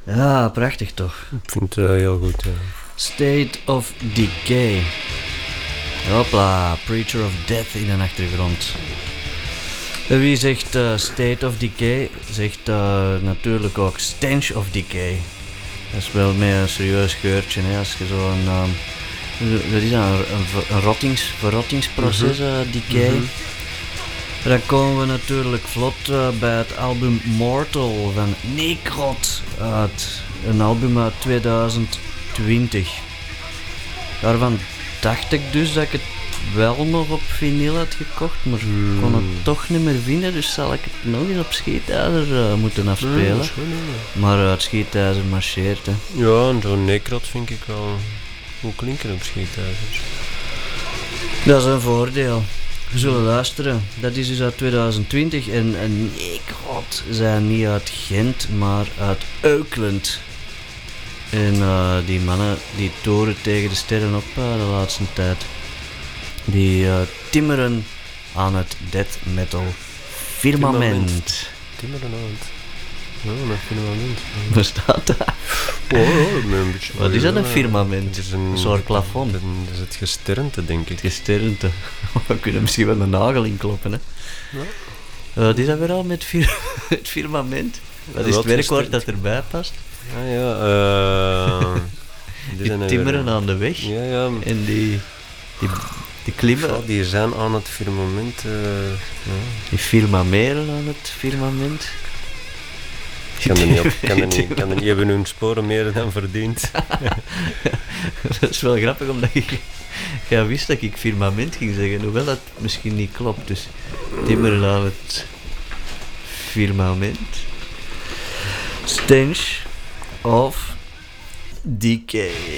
Ja, prachtig toch. Ik vind het heel goed. State of Decay. Hopla, Preacher of Death in de achtergrond. En wie zegt State of Decay, zegt natuurlijk ook Stench of Decay. Dat is wel meer een serieus geurtje, hè, als je zo'n... wat is dat, een verrottingsproces, decay. Dan komen we natuurlijk vlot bij het album Mortal van Necrot uit. Een album uit 2020. Daarvan dacht ik dus dat ik het wel nog op vinyl had gekocht, maar ik kon het toch niet meer vinden, dus zal ik het nog eens op Schietijzer moeten afspelen. Maar het Schietijzer marcheert, hè. Ja, en zo'n Necrot vind ik wel goed klinken op Schietijzers. Dat is een voordeel. We zullen luisteren. Dat is dus uit 2020 en Necrot zijn niet uit Gent, maar uit Eukland. En die mannen die toren tegen de sterren op de laatste tijd. Die timmeren aan het death metal firmament. Timmeren aan het... Ja, een firmament. Waar staat dat? Een beetje... Wat is dat, een firmament? Het is een soort plafond. Dat is het gesternte, denk ik. Het gesternte. We kunnen misschien wel een nagel inkloppen, hè. Ja. Wat is dat weer al met het firmament? Wat is het werkwoord dat erbij past? Ah ja, die timmeren aan de weg. Ja, ja. En die klimmen. Ja, die zijn aan het firmament. Ja. Die firmameren aan het firmament. Ik kan er niet hebben hun sporen meer dan verdiend. Dat is wel grappig, omdat jij wist dat ik firmament ging zeggen, hoewel dat misschien niet klopt. Dus timmeren aan het firmament. Stench of Decay.